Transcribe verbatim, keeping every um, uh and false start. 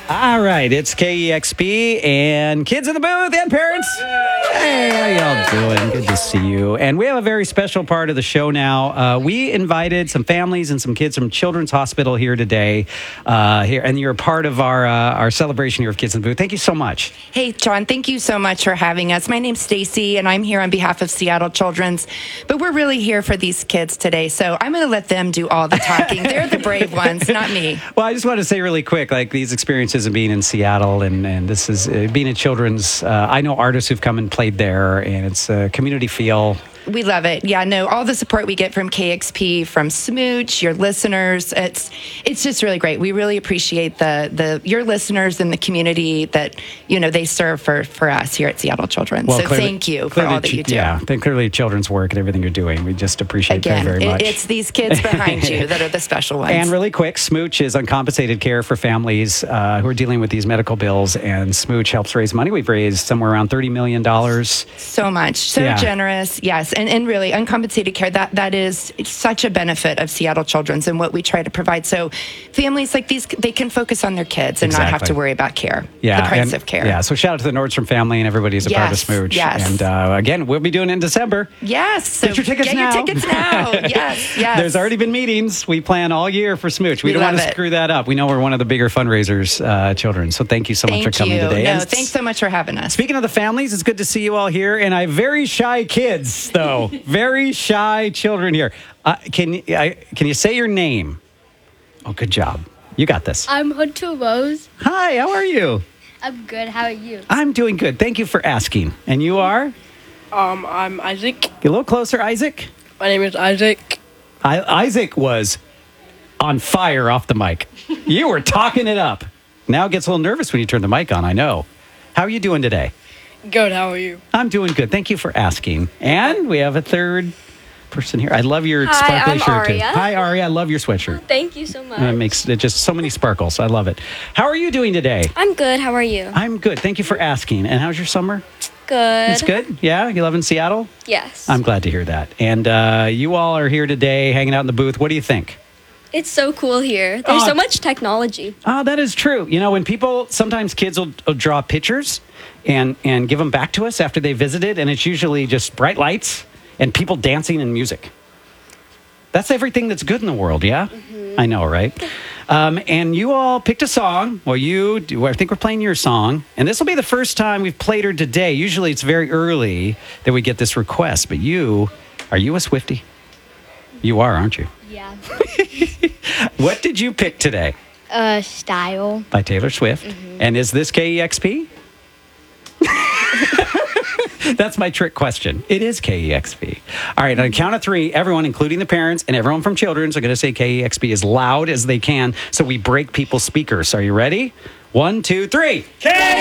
All right, it's K E X P and kids in the booth and parents. Hey, how y'all doing? Good to see you. And we have a very special part of the show now. Uh, we invited some families and some kids from Children's Hospital here today. Uh, here, and you're a part of our uh, our celebration here of Kids in the Booth. Thank you so much. Hey, John, thank you so much for having us. My name's Stacy, and I'm here on behalf of Seattle Children's. But we're really here for these kids today, so I'm going to let them do all the talking. They're the brave ones, not me. Well, I just want to say really quick, like these experiences of being in Seattle, and, and this is uh, being at Children's. Uh, I know artists who've come and played there, and it's a community feel. We love it. Yeah, no, all the support we get from K X P, from Smooch, your listeners, it's it's just really great. We really appreciate the the your listeners and the community that, you know, they serve for, for us here at Seattle Children's. Well, so clearly, thank you for all that you do. Yeah, then clearly children's work and everything you're doing. We just appreciate Again, it very, very much. It, it's these kids behind you that are the special ones. And really quick, Smooch is uncompensated care for families uh, who are dealing with these medical bills, and Smooch helps raise money. We've raised somewhere around thirty million dollars. So much. So Yeah. generous. Yes. And, and really, uncompensated care, that, that is such a benefit of Seattle Children's and what we try to provide. So families like these, they can focus on their kids and not have Exactly. to worry about care, Yeah, the price and- of care. Yeah, so shout out to the Nordstrom family and everybody who's a part of Yes, Smooch. yes. And uh, again, we'll be doing it in December. Yes. So Get your tickets get now. your tickets now. Yes. Yes. There's already been meetings. We plan all year for Smooch. We, We don't want love to it. screw that up. We know we're one of the bigger fundraisers, uh, children. So thank you so much Thank for coming you. today. No, And thanks so much for having us. Speaking of the families, it's good to see you all here. And I have very shy kids, though. Very shy children here. Uh, can, you- I, can you say your name? Oh, good job. You got this. I'm Hunter Rose. Hi, how are you? I'm good. How are you? I'm doing good. Thank you for asking. And you are? Um, I'm Isaac. Get a little closer, Isaac. My name is Isaac. I, Isaac was on fire off the mic. You were talking it up. Now it gets a little nervous when you turn the mic on, I know. How are you doing today? Good, how are you? I'm doing good. Thank you for asking. And we have a third person here. I love your Hi, sparkly I'm shirt. too. Aria. Hi, Aria. I love your sweatshirt. Thank you so much. Uh, It makes it just so many sparkles. I love it. How are you doing today? I'm good. How are you? I'm good. Thank you for asking. And how's your summer? Good. It's good? Yeah? You loving Seattle? Yes. I'm glad to hear that. And uh, you all are here today hanging out in the booth. What do you think? It's so cool here. There's Oh. so much technology. Oh, that is true. You know, when people, sometimes kids will, will draw pictures and, and give them back to us after they visited, and it's usually just bright lights and people dancing and music. That's everything that's good in the world, yeah? I know, right? Um, and you all picked a song. Well, you, do, I think we're playing your song. And this will be the first time we've played her today. Usually it's very early that we get this request. But you, are you a Swiftie? You are, aren't you? Yeah. What did you pick today? Uh, style. By Taylor Swift. And is this K E X P? That's my trick question. It is K E X P. All right, on a count of three, everyone, including the parents and everyone from Children's, are going to say K E X P as loud as they can so we break people's speakers. Are you ready? One, two, three. K